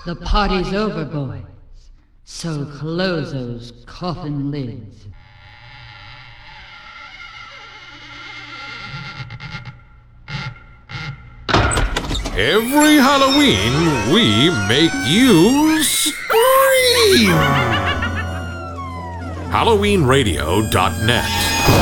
The party's over, boys. So close those coffin lids. Every Halloween, we make you scream! HalloweenRadio.net